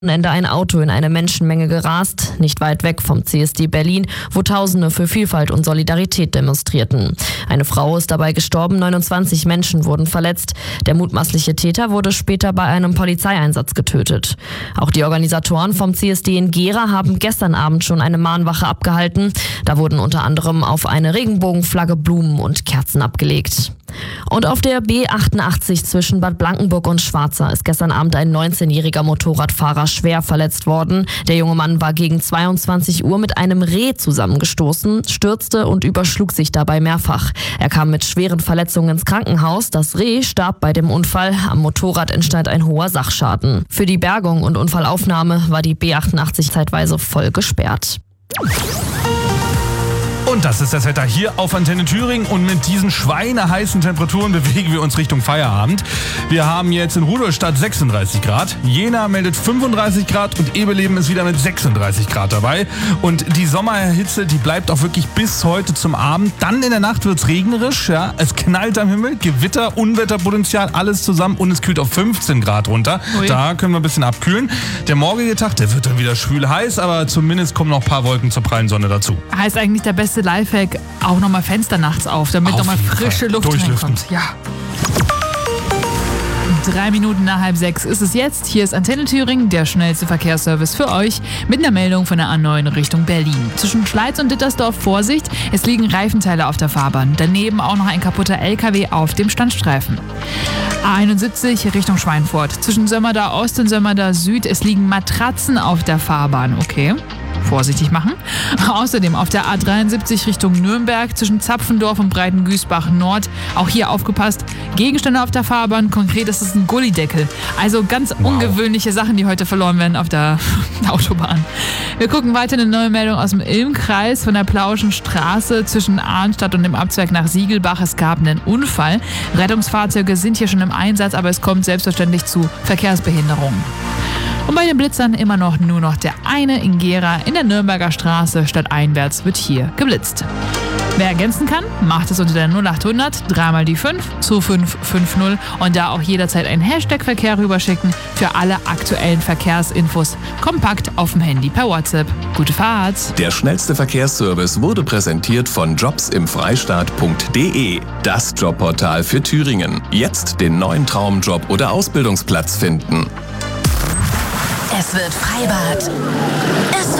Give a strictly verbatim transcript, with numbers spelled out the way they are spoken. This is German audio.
Ende ein Auto in eine Menschenmenge gerast, nicht weit weg vom C S D Berlin, wo Tausende für Vielfalt und Solidarität demonstrierten. Eine Frau ist dabei gestorben, neunundzwanzig Menschen wurden verletzt. Der mutmaßliche Täter wurde später bei einem Polizeieinsatz getötet. Auch die Organisatoren vom C S D in Gera haben gestern Abend schon eine Mahnwache abgehalten. Da wurden unter anderem auf eine Regenbogenflagge Blumen und Kerzen abgelegt. Und auf der B achtundachtzig zwischen Bad Blankenburg und Schwarza ist gestern Abend ein neunzehnjähriger Motorradfahrer schwer verletzt worden. Der junge Mann war gegen zweiundzwanzig Uhr mit einem Reh zusammengestoßen, stürzte und überschlug sich dabei mehrfach. Er kam mit schweren Verletzungen ins Krankenhaus. Das Reh starb bei dem Unfall. Am Motorrad entstand ein hoher Sachschaden. Für die Bergung und Unfallaufnahme war die B achtundachtzig zeitweise voll gesperrt. Und das ist das Wetter hier auf Antenne Thüringen und mit diesen schweineheißen Temperaturen bewegen wir uns Richtung Feierabend. Wir haben jetzt in Rudolstadt sechsunddreißig Grad, Jena meldet fünfunddreißig Grad und Ebeleben ist wieder mit sechsunddreißig Grad dabei. Und die Sommerhitze, die bleibt auch wirklich bis heute zum Abend. Dann in der Nacht wird es regnerisch, ja, es knallt am Himmel, Gewitter, Unwetterpotenzial, alles zusammen und es kühlt auf fünfzehn Grad runter. Ui. Da können wir ein bisschen abkühlen. Der morgige Tag, der wird dann wieder schwül heiß, aber zumindest kommen noch ein paar Wolken zur prallen Sonne dazu. Heißt eigentlich der beste Lifehack, auch nochmal Fenster nachts auf, damit nochmal frische Luft reinkommt. Ja. Drei Minuten nach halb sechs ist es jetzt. Hier ist Antenne Thüringen, der schnellste Verkehrsservice für euch, mit einer Meldung von der A neun Richtung Berlin. Zwischen Schleiz und Dittersdorf Vorsicht, es liegen Reifenteile auf der Fahrbahn. Daneben auch noch ein kaputter L K W auf dem Standstreifen. A einundsiebzig Richtung Schweinfurt. Zwischen Sömmerda Ost und Sömmerda Süd, es liegen Matratzen auf der Fahrbahn. Okay. Vorsichtig machen. Außerdem auf der A dreiundsiebzig Richtung Nürnberg zwischen Zapfendorf und Breitengüßbach Nord. Auch hier aufgepasst. Gegenstände auf der Fahrbahn. Konkret ist es ein Gullideckel. Also ganz wow. ungewöhnliche Sachen, die heute verloren werden auf der Autobahn. Wir gucken weiter eine neue Meldung aus dem Ilmkreis von der Plauschen Straße zwischen Arnstadt und dem Abzweig nach Siegelbach. Es gab einen Unfall. Rettungsfahrzeuge sind hier schon im Einsatz, aber es kommt selbstverständlich zu Verkehrsbehinderungen. Und bei den Blitzern immer noch nur noch der eine in Gera in der Nürnberger Straße. Stadteinwärts wird hier geblitzt. Wer ergänzen kann, macht es unter der null achthundert, dreimal die fünf, zu fünf fünf null und da auch jederzeit ein Hashtag Verkehr rüberschicken für alle aktuellen Verkehrsinfos. Kompakt auf dem Handy per WhatsApp. Gute Fahrt! Der schnellste Verkehrsservice wurde präsentiert von jobsimfreistaat punkt de, das Jobportal für Thüringen. Jetzt den neuen Traumjob oder Ausbildungsplatz finden. Es wird Freibad. Es